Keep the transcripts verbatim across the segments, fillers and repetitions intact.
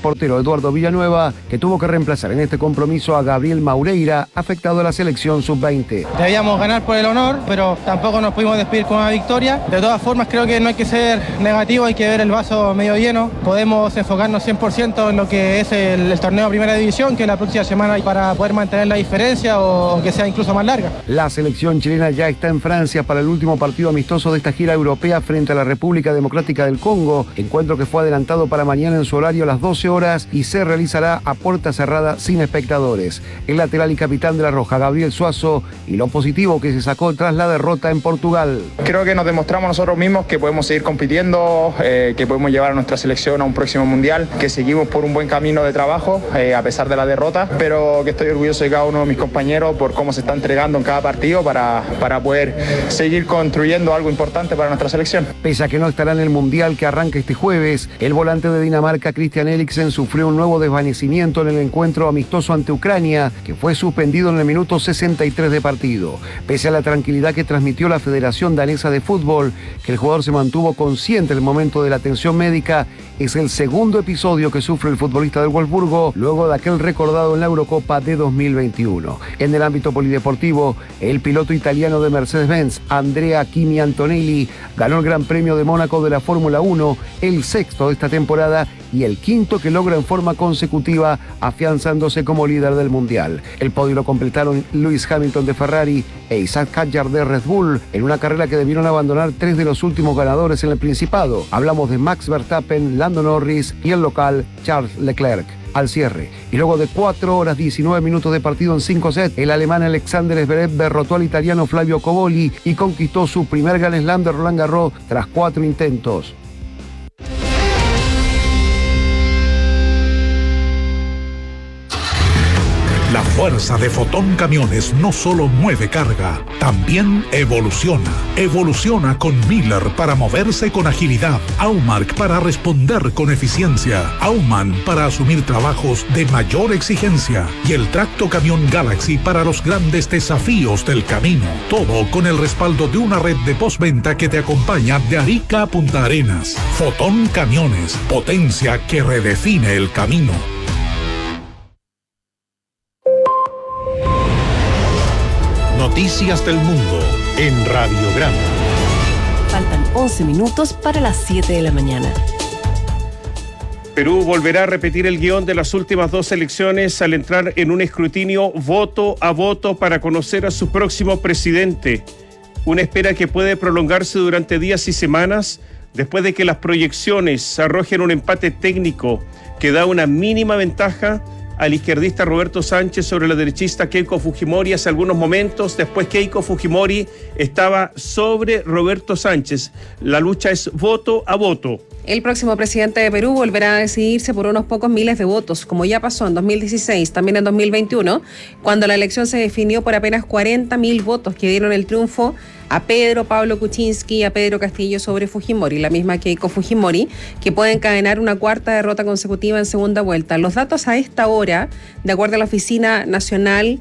portero Eduardo Villanueva, que tuvo que reemplazar en este compromiso a Gabriel Maureira, afectado a la selección sub veinte. Debíamos ganar por el honor, pero tampoco nos pudimos despedir con una victoria. De todas formas, creo que no hay que ser negativo, hay que ver el vaso medio lleno. Podemos enfocarnos cien por ciento en lo que es el, el torneo de Primera División, que la próxima semana para poder mantener la diferencia o que sea incluso más larga. La selección chilena ya está en Francia para el último partido amistoso de esta gira europea frente a la República Democrática del Congo, encuentro que fue adelantado para mañana en su horario a las doce horas y se realizará a puerta cerrada sin espectadores. El lateral y capitán de la Roja, Gabriel Suazo, y lo positivo que se sacó tras la derrota en Portugal. Creo que nos demostramos nosotros mismos que podemos seguir compitiendo, eh, que podemos llevar a nuestra selección a un próximo mundial, que seguimos por un buen camino de trabajo eh, a pesar de la derrota, pero que estoy orgulloso de cada uno de mis compañeros por cómo se está entregando en cada partido para, para poder seguir construyendo algo importante para nuestra selección. Pese a que no estará en el mundial que arranca este jueves, el volante de Dinamarca, Christian Eriksen, sufrió un nuevo desvanecimiento en el encuentro amistoso ante Ucrania, que fue suspendido en el minuto sesenta y tres de partido. Pese a la tranquilidad que transmitió la Federación Danesa de Fútbol, que el jugador se mantuvo consciente en el momento de la atención médica, es el segundo episodio que sufre el futbolista del Wolfsburgo luego de aquel recordado en la Eurocopa de dos mil veintiuno. En el ámbito polideportivo, el piloto italiano de Mercedes-Benz, Andrea Kimi Antonelli, ganó el Gran Premio de Mónaco de la Fórmula uno, el sexto de esta temporada y el quinto que logra en forma consecutiva, afianzándose como líder del Mundial. El podio lo completaron Lewis Hamilton de Ferrari e Isaac Hadjar de Red Bull, en una carrera que debieron abandonar tres de los últimos ganadores en el Principado. Hablamos de Max Verstappen, Lando Norris y el local Charles Leclerc. Al cierre, y luego de cuatro horas diecinueve minutos de partido en cinco sets, el alemán Alexander Zverev derrotó al italiano Flavio Cobolli y conquistó su primer Grand Slam de Roland Garros tras cuatro intentos. La fuerza de Fotón Camiones no solo mueve carga, también evoluciona. Evoluciona con Miller para moverse con agilidad, Aumark para responder con eficiencia, Aumann para asumir trabajos de mayor exigencia y el Tracto Camión Galaxy para los grandes desafíos del camino. Todo con el respaldo de una red de postventa que te acompaña de Arica a Punta Arenas. Fotón Camiones, potencia que redefine el camino. Noticias del Mundo en Radio Grande. Faltan once minutos para las siete de la mañana. Perú volverá a repetir el guión de las últimas dos elecciones al entrar en un escrutinio voto a voto para conocer a su próximo presidente. Una espera que puede prolongarse durante días y semanas después de que las proyecciones arrojen un empate técnico que da una mínima ventaja al izquierdista Roberto Sánchez sobre la derechista Keiko Fujimori hace algunos momentos. Después Keiko Fujimori estaba sobre Roberto Sánchez. La lucha es voto a voto. El próximo presidente de Perú volverá a decidirse por unos pocos miles de votos, como ya pasó en dos mil dieciséis, también en dos mil veintiuno, cuando la elección se definió por apenas cuarenta mil votos que dieron el triunfo a Pedro Pablo Kuczynski y a Pedro Castillo sobre Fujimori, la misma Keiko Fujimori, que puede encadenar una cuarta derrota consecutiva en segunda vuelta. Los datos a esta hora, de acuerdo a la Oficina Nacional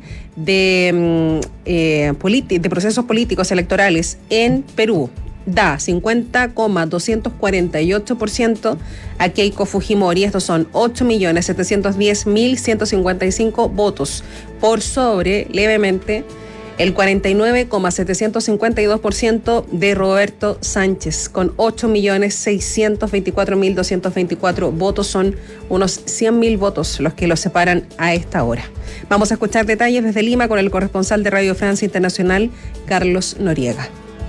de, eh, politi- de Procesos Políticos Electorales en Perú, da cincuenta coma doscientos cuarenta y ocho por ciento a Keiko Fujimori. Estos son ocho millones setecientos diez mil ciento cincuenta y cinco votos, por sobre levemente el cuarenta y nueve coma setecientos cincuenta y dos por ciento de Roberto Sánchez, con ocho millones seiscientos veinticuatro mil doscientos veinticuatro votos. Son unos cien mil votos los que los separan a esta hora. Vamos a escuchar detalles desde Lima con el corresponsal de Radio Francia Internacional, Carlos Noriega.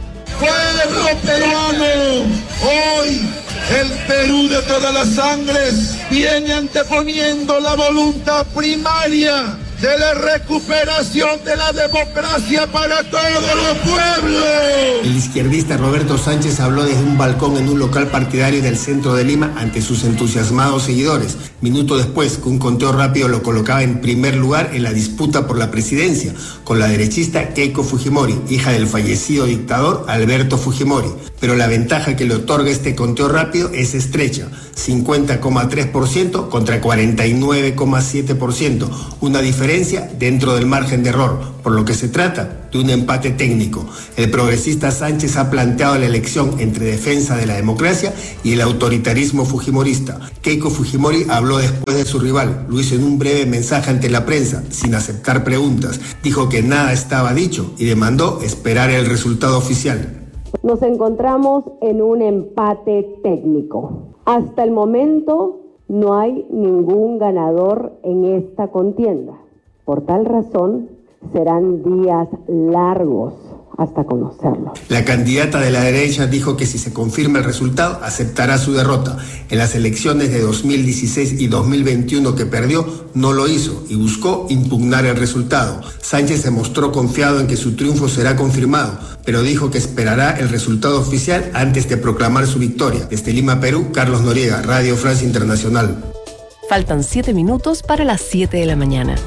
Pueblo peruano, hoy el Perú de todas las sangres viene anteponiendo la voluntad primaria de la recuperación de la democracia para todos los pueblos. El izquierdista Roberto Sánchez habló desde un balcón en un local partidario del centro de Lima ante sus entusiasmados seguidores, minuto después que un conteo rápido lo colocaba en primer lugar en la disputa por la presidencia, con la derechista Keiko Fujimori, hija del fallecido dictador Alberto Fujimori. Pero la ventaja que le otorga este conteo rápido es estrecha. cincuenta coma tres por ciento contra cuarenta y nueve coma siete por ciento, una diferencia dentro del margen de error, por lo que se trata de un empate técnico. El progresista Sánchez ha planteado la elección entre defensa de la democracia y el autoritarismo fujimorista. Keiko Fujimori habló después de su rival, lo hizo en un breve mensaje ante la prensa, sin aceptar preguntas. Dijo que nada estaba dicho y demandó esperar el resultado oficial. Nos encontramos en un empate técnico. Hasta el momento no hay ningún ganador en esta contienda. Por tal razón, serán días largos hasta conocerlo. La candidata de la derecha dijo que si se confirma el resultado, aceptará su derrota. En las elecciones de dos mil dieciséis y dos mil veintiuno que perdió, no lo hizo y buscó impugnar el resultado. Sánchez se mostró confiado en que su triunfo será confirmado, pero dijo que esperará el resultado oficial antes de proclamar su victoria. Desde Lima, Perú, Carlos Noriega, Radio Francia Internacional. Faltan siete minutos para las siete de la mañana.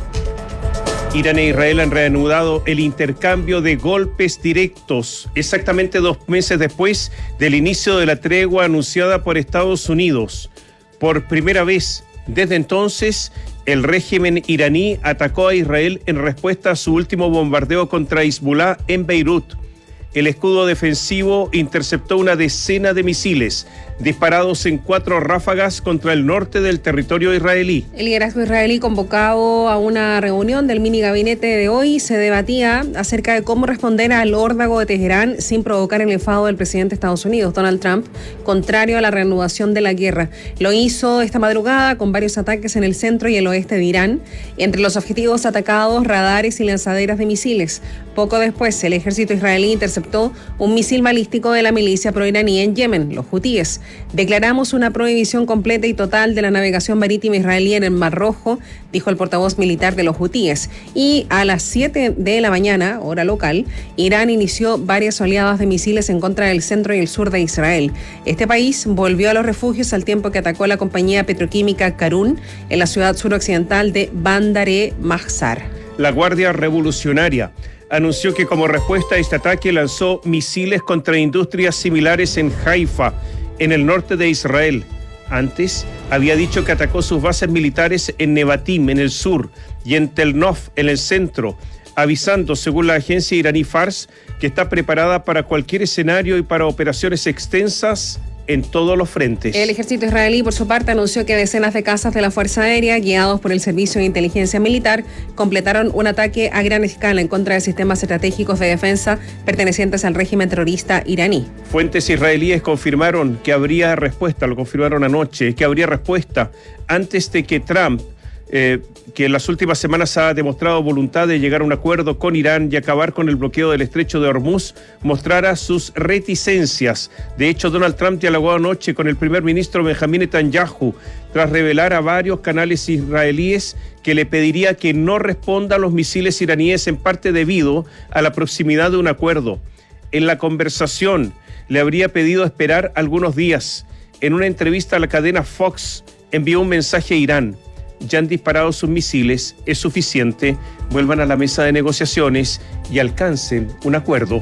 Irán e Israel han reanudado el intercambio de golpes directos, exactamente dos meses después del inicio de la tregua anunciada por Estados Unidos. Por primera vez desde entonces, el régimen iraní atacó a Israel en respuesta a su último bombardeo contra Hezbollah en Beirut. El escudo defensivo interceptó una decena de misiles disparados en cuatro ráfagas contra el norte del territorio israelí. El liderazgo israelí, convocado a una reunión del mini gabinete de hoy, se debatía acerca de cómo responder al órdago de Teherán sin provocar el enfado del presidente de Estados Unidos, Donald Trump, contrario a la reanudación de la guerra. Lo hizo esta madrugada con varios ataques en el centro y el oeste de Irán. Entre los objetivos atacados, radares y lanzaderas de misiles. Poco después, el ejército israelí interceptó un misil balístico de la milicia proiraní en Yemen, los hutíes. Declaramos una prohibición completa y total de la navegación marítima israelí en el Mar Rojo, dijo el portavoz militar de los hutíes. Y a las siete de la mañana, hora local, Irán inició varias oleadas de misiles en contra del centro y el sur de Israel. Este país volvió a los refugios al tiempo que atacó a la compañía petroquímica Karun en la ciudad suroccidental de Bandar-e Mahzar. La Guardia Revolucionaria anunció que como respuesta a este ataque lanzó misiles contra industrias similares en Haifa, en el norte de Israel. Antes había dicho que atacó sus bases militares en Nevatim, en el sur, y en Tel Nof, en el centro, avisando, según la agencia iraní Fars, que está preparada para cualquier escenario y para operaciones extensas en todos los frentes. El ejército israelí, por su parte, anunció que decenas de cazas de la Fuerza Aérea, guiados por el Servicio de Inteligencia Militar, completaron un ataque a gran escala en contra de sistemas estratégicos de defensa pertenecientes al régimen terrorista iraní. Fuentes israelíes confirmaron que habría respuesta, lo confirmaron anoche, que habría respuesta antes de que Trump, Eh, que en las últimas semanas ha demostrado voluntad de llegar a un acuerdo con Irán y acabar con el bloqueo del estrecho de Hormuz, mostrara sus reticencias. De hecho, Donald Trump dialogó anoche con el primer ministro Benjamin Netanyahu tras revelar a varios canales israelíes que le pediría que no responda a los misiles iraníes, en parte debido a la proximidad de un acuerdo. En la conversación le habría pedido esperar algunos días. En una entrevista a la cadena Fox envió un mensaje a Irán: ya han disparado sus misiles, es suficiente, vuelvan a la mesa de negociaciones y alcancen un acuerdo.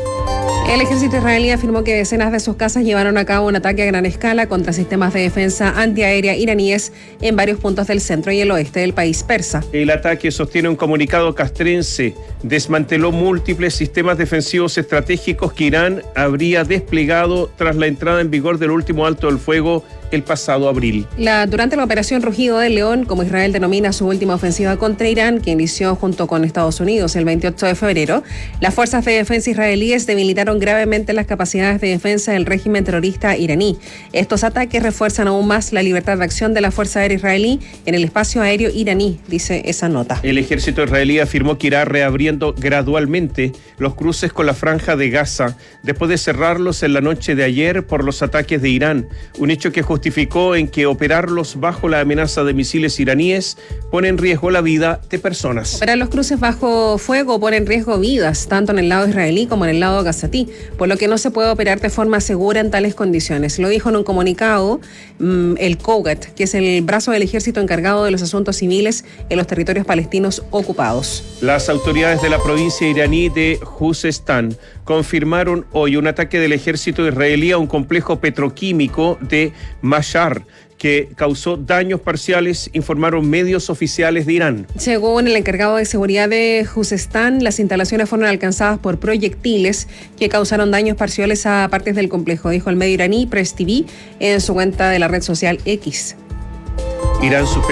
El ejército israelí afirmó que decenas de sus casas llevaron a cabo un ataque a gran escala contra sistemas de defensa antiaérea iraníes en varios puntos del centro y el oeste del país persa. El ataque, sostiene un comunicado castrense, desmanteló múltiples sistemas defensivos estratégicos que Irán habría desplegado tras la entrada en vigor del último alto del fuego el pasado abril. La, durante la operación Rugido del León, como Israel denomina su última ofensiva contra Irán, que inició junto con Estados Unidos el veintiocho de febrero, las fuerzas de defensa israelíes debilitaron gravemente las capacidades de defensa del régimen terrorista iraní. Estos ataques refuerzan aún más la libertad de acción de la Fuerza Aérea Israelí en el espacio aéreo iraní, dice esa nota. El ejército israelí afirmó que irá reabriendo gradualmente los cruces con la franja de Gaza después de cerrarlos en la noche de ayer por los ataques de Irán, un hecho que justificó justificó en que operarlos bajo la amenaza de misiles iraníes pone en riesgo la vida de personas. Operar los cruces bajo fuego pone en riesgo vidas, tanto en el lado israelí como en el lado gazatí, por lo que no se puede operar de forma segura en tales condiciones. Lo dijo en un comunicado mmm, el Kogat, que es el brazo del ejército encargado de los asuntos civiles en los territorios palestinos ocupados. Las autoridades de la provincia iraní de Juzestán confirmaron hoy un ataque del ejército israelí a un complejo petroquímico de Mashhar, que causó daños parciales, informaron medios oficiales de Irán. Según el encargado de seguridad de Juzestán, las instalaciones fueron alcanzadas por proyectiles que causaron daños parciales a partes del complejo, dijo el medio iraní Press T V en su cuenta de la red social X. Irán